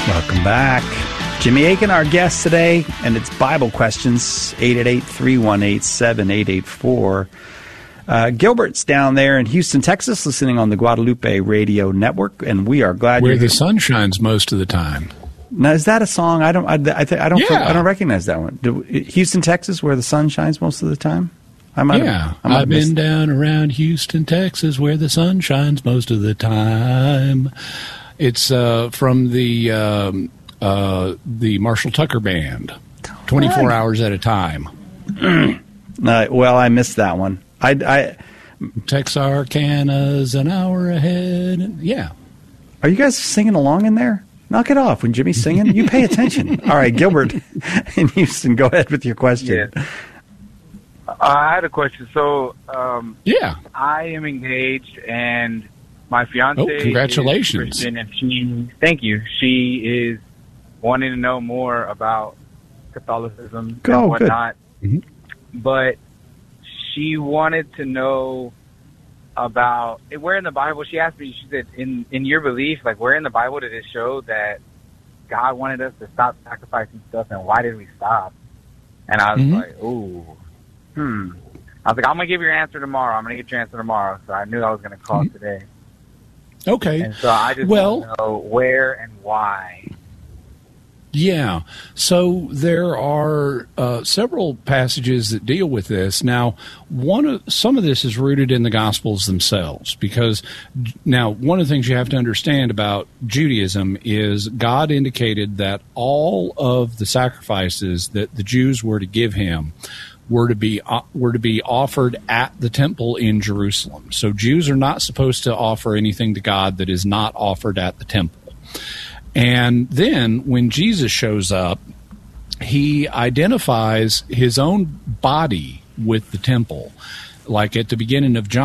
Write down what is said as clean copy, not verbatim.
Welcome back. Jimmy Akin, our guest today, and it's Bible Questions, 888-318-7884. Gilbert's down there in Houston, Texas, listening on the Guadalupe Radio Network, and we are glad where you're the sun shines most of the time. Now, is that a song? I don't recognize that one. Houston, Texas, where the sun shines most of the time. I've been down around Houston, Texas, where the sun shines most of the time. It's from the Marshall Tucker Band, 24 hours at a time. Well, I missed that one. Texarkana's an hour ahead. Yeah. Are you guys singing along in there? Knock it off. When Jimmy's singing, you pay attention. All right, Gilbert in Houston, go ahead with your question. Yeah. I had a question. So, I am engaged, and my fiance congratulations. is Christian, and thank you. She is wanting to know more about Catholicism and whatnot. Mm-hmm. But she wanted to know about where in the Bible. She asked me, she said, in your belief, like, where in the Bible did it show that God wanted us to stop sacrificing stuff, and why did we stop? And I was like, ooh. I was like, I'm going to give you your answer tomorrow. I'm going to get your answer tomorrow. So I knew I was going to call today. Okay. And so I just want to know where and why. Yeah. So there are several passages that deal with this. Now, some of this is rooted in the Gospels themselves, because now one of the things you have to understand about Judaism is God indicated that all of the sacrifices that the Jews were to give him were to be offered at the temple in Jerusalem. So Jews are not supposed to offer anything to God that is not offered at the temple. And then when Jesus shows up, he identifies his own body with the temple. Like at the beginning of John,